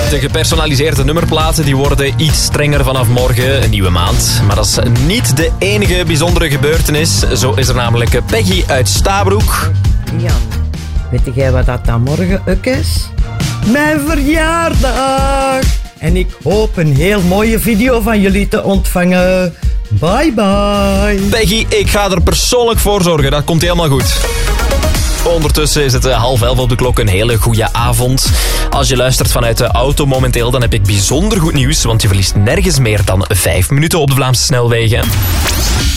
De gepersonaliseerde nummerplaten die worden iets strenger vanaf morgen, een nieuwe maand. Maar dat is niet de enige bijzondere gebeurtenis. Zo is er namelijk Peggy uit Stabroek. Jan, weet jij wat dat dan morgen ook is? Mijn verjaardag! En ik hoop een heel mooie video van jullie te ontvangen. Bye bye. Peggy, ik ga er persoonlijk voor zorgen. Dat komt helemaal goed. Ondertussen is het 10:30 op de klok. Een hele goede avond. Als je luistert vanuit de auto momenteel, dan heb ik bijzonder goed nieuws. Want je verliest nergens meer dan 5 minuten op de Vlaamse snelwegen.